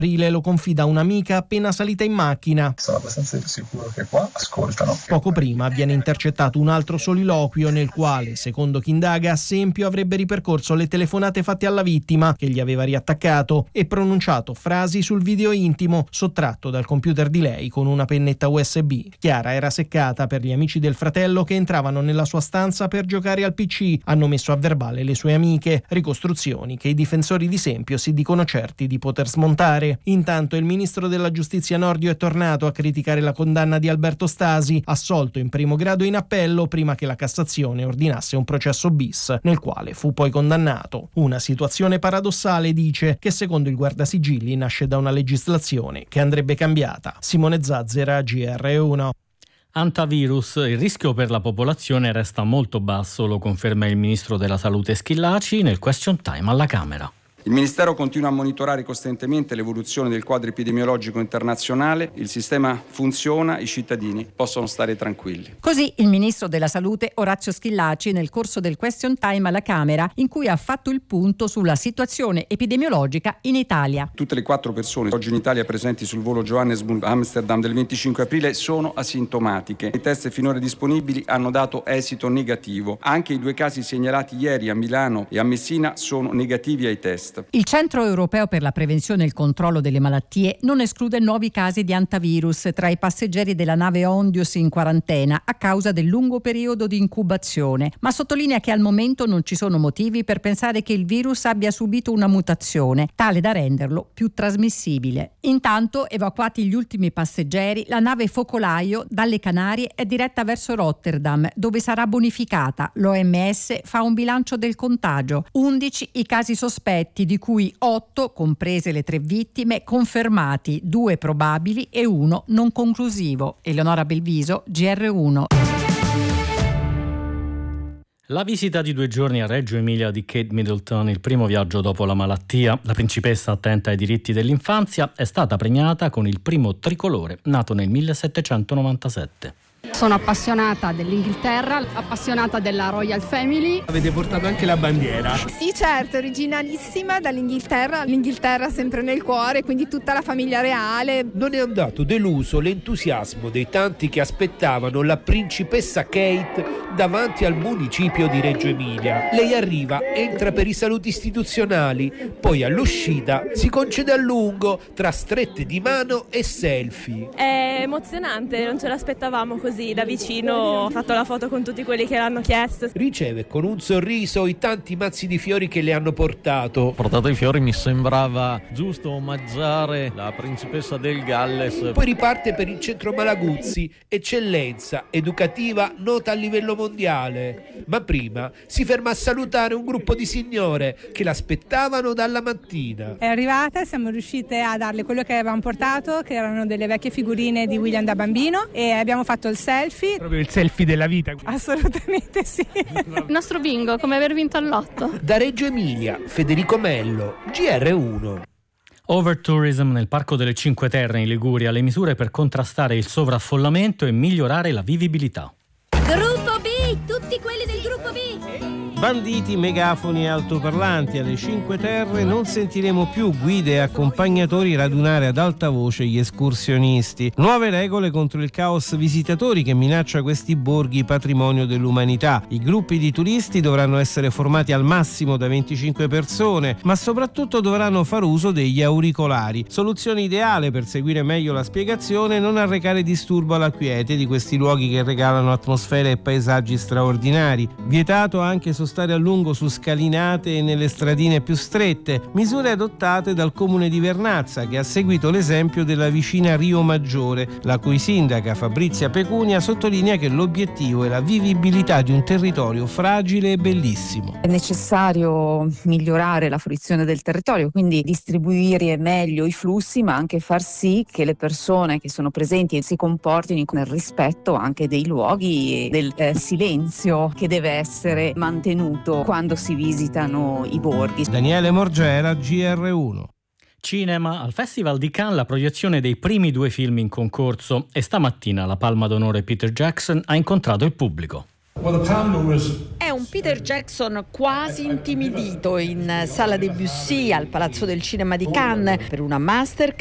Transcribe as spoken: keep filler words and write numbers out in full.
Lo confida un'amica appena salita in macchina. Sono abbastanza sicuro che qua ascoltano. Poco prima viene intercettato un altro soliloquio nel quale, secondo chi indaga, Sempio avrebbe ripercorso le telefonate fatte alla vittima, che gli aveva riattaccato, e pronunciato frasi sul video intimo sottratto dal computer di lei con una pennetta U S B. Chiara era seccata per gli amici del fratello che entravano nella sua stanza per giocare al P C. Hanno messo a verbale le sue amiche, ricostruzioni che i difensori di Sempio si dicono certi di poter smontare. Intanto il ministro della giustizia Nordio è tornato a criticare la condanna di Alberto Stasi, assolto in primo grado in appello prima che la Cassazione ordinasse un processo bis, nel quale fu poi condannato. Una situazione paradossale, dice, che secondo il Guardasigilli nasce da una legislazione che andrebbe cambiata. Simone Zazzera, G R uno. Antivirus, il rischio per la popolazione resta molto basso, lo conferma il ministro della Salute Schillaci nel question time alla Camera. Il Ministero continua a monitorare costantemente l'evoluzione del quadro epidemiologico internazionale, il sistema funziona, i cittadini possono stare tranquilli. Così il Ministro della Salute Orazio Schillaci nel corso del question time alla Camera, in cui ha fatto il punto sulla situazione epidemiologica in Italia. Tutte le quattro persone oggi in Italia presenti sul volo Johannesburg-Amsterdam del venticinque aprile sono asintomatiche. I test finora disponibili hanno dato esito negativo. Anche i due casi segnalati ieri a Milano e a Messina sono negativi ai test. Il Centro Europeo per la Prevenzione e il Controllo delle Malattie non esclude nuovi casi di antivirus tra i passeggeri della nave Ondius in quarantena a causa del lungo periodo di incubazione, ma sottolinea che al momento non ci sono motivi per pensare che il virus abbia subito una mutazione, tale da renderlo più trasmissibile. Intanto, evacuati gli ultimi passeggeri, la nave Focolaio dalle Canarie è diretta verso Rotterdam, dove sarà bonificata. L'O M S fa un bilancio del contagio. undici i casi sospetti, di cui otto, comprese le tre vittime, confermati, due probabili e uno non conclusivo. Eleonora Belviso, G R uno. La visita di due giorni a Reggio Emilia di Kate Middleton, il primo viaggio dopo la malattia, la principessa attenta ai diritti dell'infanzia, è stata premiata con il primo tricolore, nato nel millesettecentonovantasette. Sono appassionata dell'Inghilterra, appassionata della Royal Family. Avete portato anche la bandiera? Sì, certo, originalissima dall'Inghilterra, l'Inghilterra sempre nel cuore, quindi tutta la famiglia reale. Non è andato deluso l'entusiasmo dei tanti che aspettavano la principessa Kate davanti al municipio di Reggio Emilia. Lei arriva, entra per i saluti istituzionali, poi all'uscita si concede a lungo tra strette di mano e selfie. È emozionante, non ce l'aspettavamo così da vicino, ho fatto la foto con tutti quelli che l'hanno chiesto. Riceve con un sorriso i tanti mazzi di fiori che le hanno portato. Portato i fiori mi sembrava giusto omaggiare la principessa del Galles. Poi riparte per il centro Malaguzzi, eccellenza educativa nota a livello mondiale. Ma prima si ferma a salutare un gruppo di signore che l'aspettavano dalla mattina. È arrivata, siamo riuscite a darle quello che avevamo portato, che erano delle vecchie figurine di William da bambino, e abbiamo fatto il selfie. Proprio il selfie della vita. Assolutamente sì. Il nostro bingo, come aver vinto al lotto. Da Reggio Emilia, Federico Mello, G R uno. Overtourism nel Parco delle Cinque Terre in Liguria, le misure per contrastare il sovraffollamento e migliorare la vivibilità. Gruppo B, tutti quelli del gruppo B. Banditi, megafoni e altoparlanti. Alle Cinque Terre non sentiremo più guide e accompagnatori radunare ad alta voce gli escursionisti. Nuove regole contro il caos visitatori che minaccia questi borghi patrimonio dell'umanità. I gruppi di turisti dovranno essere formati al massimo da venticinque persone, ma soprattutto dovranno far uso degli auricolari. Soluzione ideale per seguire meglio la spiegazione e non arrecare disturbo alla quiete di questi luoghi che regalano atmosfere e paesaggi straordinari. Vietato anche sostenere stare a lungo su scalinate e nelle stradine più strette, misure adottate dal comune di Vernazza, che ha seguito l'esempio della vicina Rio Maggiore, la cui sindaca Fabrizia Pecunia sottolinea che l'obiettivo è la vivibilità di un territorio fragile e bellissimo. È necessario migliorare la fruizione del territorio, quindi distribuire meglio i flussi, ma anche far sì che le persone che sono presenti si comportino nel rispetto anche dei luoghi e del eh, silenzio che deve essere mantenuto quando si visitano i borghi. Daniele Morgera, G R uno. Cinema. Al Festival di Cannes la proiezione dei primi due film in concorso e stamattina la Palma d'Onore Peter Jackson ha incontrato il pubblico. È un Peter Jackson quasi intimidito in sala Debussy al Palazzo del Cinema di Cannes per una masterclass